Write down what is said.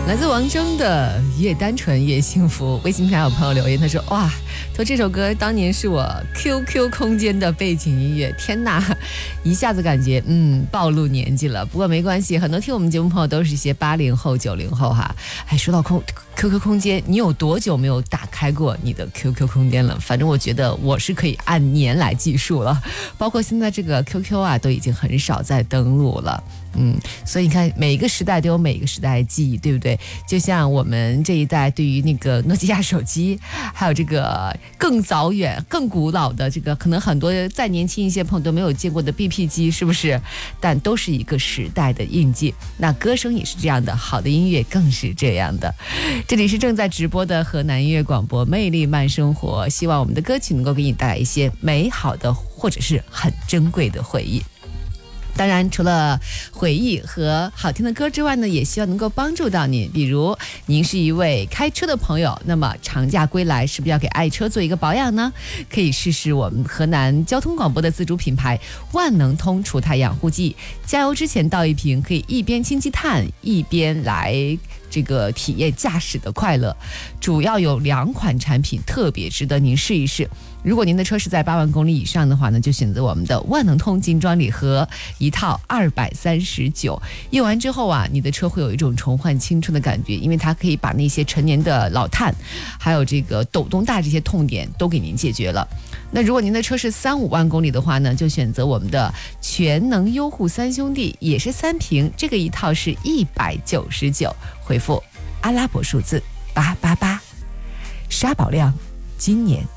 来自王铮的越单纯越幸福。微信平台有朋友留言，他说哇，说这首歌当年是我 QQ 空间的背景音乐，天哪，一下子感觉暴露年纪了。不过没关系，很多听我们节目朋友都是一些80后90后哈。哎，说到QQ 空间，你有多久没有打开过你的 QQ 空间了？反正我觉得我是可以按年来计数了，包括现在这个 QQ 啊，都已经很少再登录了。所以你看，每一个时代都有每个时代的记忆，对不对？就像我们这一代对于那个诺基亚手机，还有这个更早远、更古老的这个，可能很多再年轻一些朋友都没有见过的 BP 机，是不是？但都是一个时代的印记。那歌声也是这样的，好的音乐更是这样的。这里是正在直播的河南音乐广播魅力慢生活，希望我们的歌曲能够给你带来一些美好的或者是很珍贵的回忆。当然，除了回忆和好听的歌之外呢，也希望能够帮助到你。比如您是一位开车的朋友，那么长假归来是不是要给爱车做一个保养呢？可以试试我们河南交通广播的自主品牌万能通除碳养护剂，加油之前倒一瓶，可以一边清积碳一边来这个体验驾驶的快乐。主要有2款产品特别值得您试一试。如果您的车是在8万公里以上的话呢，就选择我们的万能通精装礼盒一套239，用完之后啊，你的车会有一种重焕青春的感觉，因为它可以把那些陈年的老碳还有这个抖动大这些痛点都给您解决了。那如果您的车是3、5万公里的话呢，就选择我们的全能优护3兄弟，也是3瓶，这个一套是199，回复阿拉伯数字888。沙宝亮今年